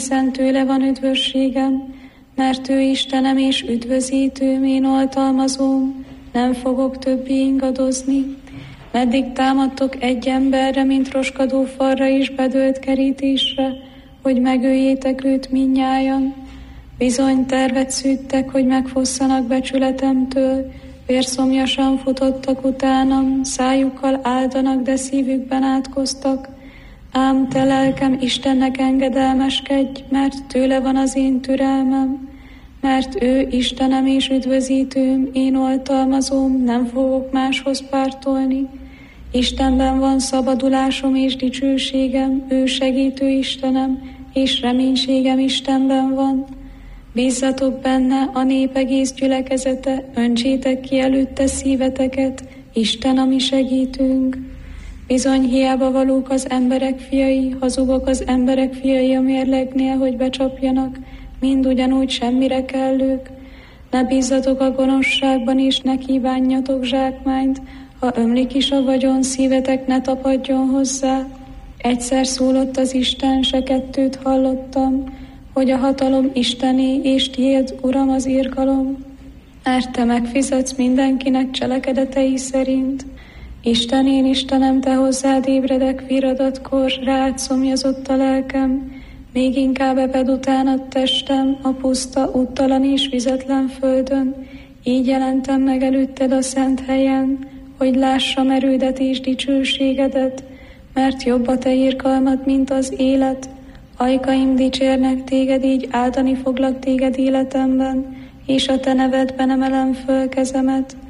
hiszen tőle van üdvösségem, mert ő Istenem és üdvözítőm, én oltalmazóm, nem fogok többé ingadozni. Meddig támadtok egy emberre, mint roskadó falra és bedőlt kerítésre, hogy megöljétek őt mindnyájan? Bizony tervet szűttek, hogy megfosszanak becsületemtől, vérszomjasan futottak utánam, szájukkal áldanak, de szívükben átkoztak. Ám te lelkem, Istennek engedelmeskedj, mert tőle van az én türelmem, mert ő Istenem és üdvözítőm, én oltalmazóm, nem fogok máshoz pártolni. Istenben van szabadulásom és dicsőségem, ő segítő Istenem, és reménységem Istenben van. Bízzatok benne, a nép egész gyülekezete, öntsétek ki előtte szíveteket, Isten a mi segítünk. Bizony hiába valók az emberek fiai, hazugok az emberek fiai a mérlegnél, hogy becsapjanak, mind ugyanúgy semmire kellők. Ne bízzatok a gonoszságban, és ne kívánjatok zsákmányt, ha ömlik is a vagyon, szívetek ne tapadjon hozzá. Egyszer szólott az Isten, se kettőt hallottam, hogy a hatalom Istené, és tiéd, Uram, az irgalom. Mert te megfizetsz mindenkinek cselekedetei szerint. Isten, én Istenem, te hozzád ébredek viradatkor, rád szomjazott a lelkem, még inkább ebed utánad testem, a puszta, úttalan és vizetlen földön. Így jelentem meg előtted a szent helyen, hogy lássam erődet és dicsőségedet, mert jobb a te irgalmad, mint az élet. Ajkaim dicsérnek téged, így áldani foglak téged életemben, és a te nevedben emelem föl kezemet.